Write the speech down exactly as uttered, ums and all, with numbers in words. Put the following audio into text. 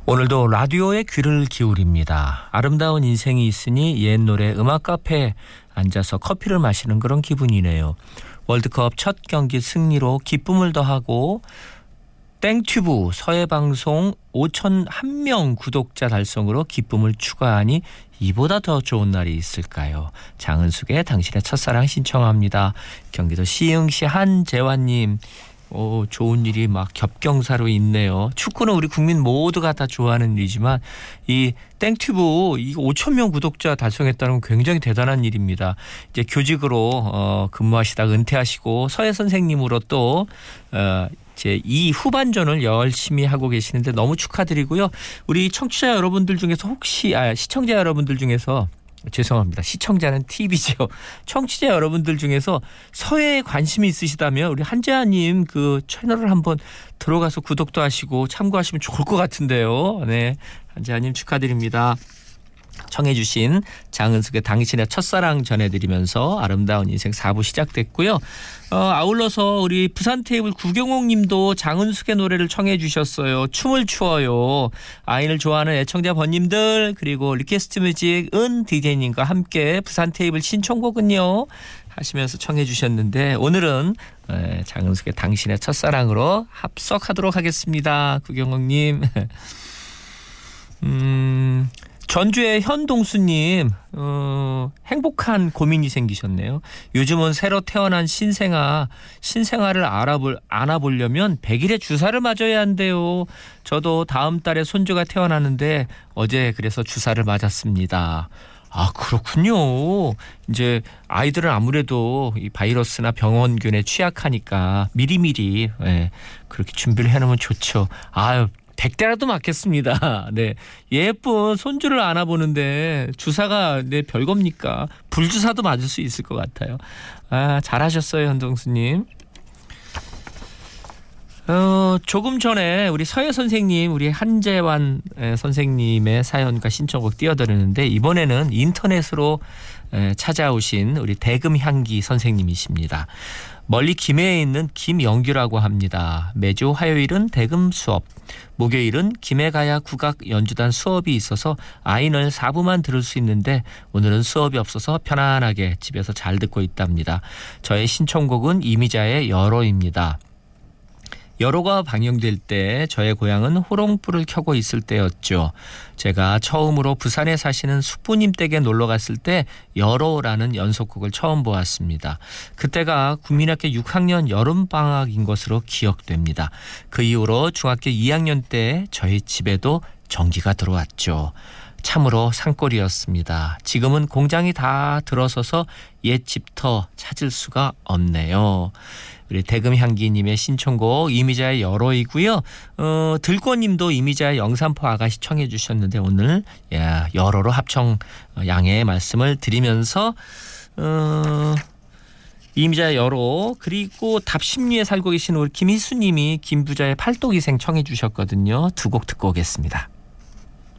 오늘도 라디오에 귀를 기울입니다. 아름다운 인생이 있으니 옛 노래 음악 카페에 앉아서 커피를 마시는 그런 기분이네요. 월드컵 첫 경기 승리로 기쁨을 더하고 땡튜브 서해방송 오천일 명 구독자 달성으로 기쁨을 추가하니 이보다 더 좋은 날이 있을까요? 장은숙의 당신의 첫사랑 신청합니다. 경기도 시흥시 한재환님, 오, 좋은 일이 막 겹경사로 있네요. 축구는 우리 국민 모두가 다 좋아하는 일이지만 이 땡튜브 이 오천 명 구독자 달성했다는 건 굉장히 대단한 일입니다. 이제 교직으로 어, 근무하시다가 은퇴하시고 서예 선생님으로 또 어, 이제 이 후반전을 열심히 하고 계시는데 너무 축하드리고요. 우리 청취자 여러분들 중에서 혹시 아, 시청자 여러분들 중에서 죄송합니다. 시청자는 티비죠. 청취자 여러분들 중에서 서예에 관심이 있으시다면 우리 한재아님 그 채널을 한번 들어가서 구독도 하시고 참고하시면 좋을 것 같은데요. 네, 한재아님 축하드립니다. 청해 주신 장은숙의 당신의 첫사랑 전해드리면서 아름다운 인생 사 부 시작됐고요. 어, 아울러서 우리 부산 테이블 구경옥 님도 장은숙의 노래를 청해 주셨어요. 춤을 추어요. 아이를 좋아하는 애청자 번님들 그리고 리퀘스트 뮤직 은 디제이님과 함께 부산 테이블 신청곡은요 하시면서 청해 주셨는데 오늘은 장은숙의 당신의 첫사랑으로 합석하도록 하겠습니다. 구경옥 님. 음... 전주의 현동수님 어, 행복한 고민이 생기셨네요. 요즘은 새로 태어난 신생아 신생아를 알아볼, 안아보려면 백 일의 주사를 맞아야 한대요. 저도 다음 달에 손주가 태어나는데 어제 그래서 주사를 맞았습니다. 아, 그렇군요. 이제 아이들은 아무래도 이 바이러스나 병원균에 취약하니까 미리미리 예, 그렇게 준비를 해놓으면 좋죠. 아유, 백 대라도 맞겠습니다. 네, 예쁜 손주를 안아보는데 주사가 네 별겁니까? 불주사도 맞을 수 있을 것 같아요. 아, 잘하셨어요, 현동수님. 어, 조금 전에 우리 서예 선생님, 우리 한재환 선생님의 사연과 신청곡 띄워드렸는데 이번에는 인터넷으로 찾아오신 우리 대금향기 선생님이십니다. 멀리 김해에 있는 김영규라고 합니다. 매주 화요일은 대금 수업, 목요일은 김해가야 국악 연주단 수업이 있어서 아이는 사 부만 들을 수 있는데 오늘은 수업이 없어서 편안하게 집에서 잘 듣고 있답니다. 저의 신청곡은 이미자의 여로입니다. 여로가 방영될 때 저의 고향은 호롱불을 켜고 있을 때였죠. 제가 처음으로 부산에 사시는 숙부님 댁에 놀러 갔을 때 여로라는 연속곡을 처음 보았습니다. 그때가 국민학교 육 학년 여름방학인 것으로 기억됩니다. 그 이후로 중학교 이 학년 때 저희 집에도 전기가 들어왔죠. 참으로 산골이었습니다. 지금은 공장이 다 들어서서 옛 집터 찾을 수가 없네요. 우리 대금향기님의 신청곡 이미자의 여로이고요. 어, 들꽃님도 이미자의 영산포 아가씨 청해 주셨는데 오늘 야, 여로로 합청 양해의 말씀을 드리면서 어, 이미자의 여로 그리고 답심리에 살고 계신 우리 김희수님이 김부자의 팔도기생 청해 주셨거든요. 두 곡 듣고 오겠습니다.